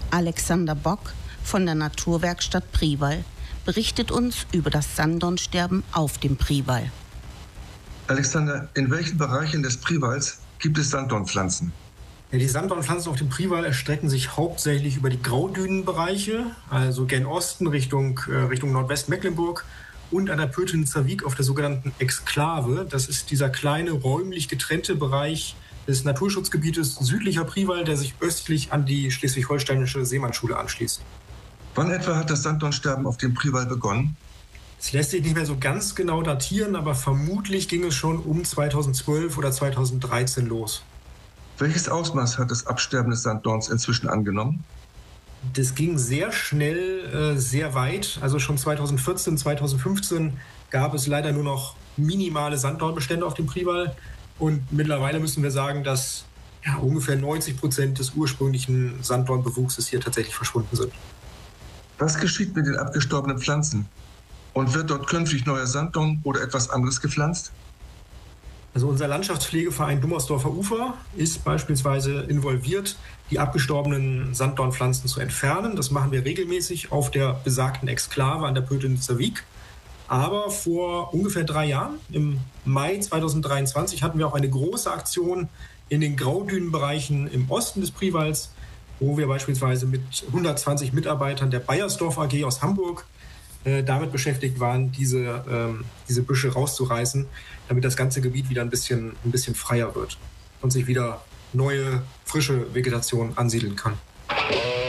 Alexander Bock von der Naturwerkstatt Priwall berichtet uns über das Sanddornsterben auf dem Priwall. Alexander, in welchen Bereichen des Priwalls gibt es Sanddornpflanzen? Ja, die Sanddornpflanzen auf dem Priwall erstrecken sich hauptsächlich über die Graudünenbereiche, also gen Osten Richtung Nordwestmecklenburg und an der Pötenitzer Wiek auf der sogenannten Exklave. Das ist dieser kleine räumlich getrennte Bereich des Naturschutzgebietes südlicher Priwall, der sich östlich an die schleswig-holsteinische Seemannsschule anschließt. Wann etwa hat das Sanddornsterben auf dem Priwall begonnen? Es lässt sich nicht mehr so ganz genau datieren, aber vermutlich ging es schon um 2012 oder 2013 los. Welches Ausmaß hat das Absterben des Sanddorns inzwischen angenommen? Das ging sehr schnell, sehr weit. Also schon 2014, 2015 gab es leider nur noch minimale Sanddornbestände auf dem Priwall. Und mittlerweile müssen wir sagen, dass ungefähr 90% des ursprünglichen Sanddornbewuchses hier tatsächlich verschwunden sind. Was geschieht mit den abgestorbenen Pflanzen? Und wird dort künftig neuer Sanddorn oder etwas anderes gepflanzt? Also unser Landschaftspflegeverein Dummersdorfer Ufer ist beispielsweise involviert, die abgestorbenen Sanddornpflanzen zu entfernen. Das machen wir regelmäßig auf der besagten Exklave an der Pötenitzer Wiek. Aber vor ungefähr 3 Jahren, im Mai 2023, hatten wir auch eine große Aktion in den Graudünenbereichen im Osten des Priwalls, wo wir beispielsweise mit 120 Mitarbeitern der Bayersdorf AG aus Hamburg damit beschäftigt waren, diese Büsche rauszureißen, damit das ganze Gebiet wieder ein bisschen freier wird und sich wieder neue, frische Vegetation ansiedeln kann.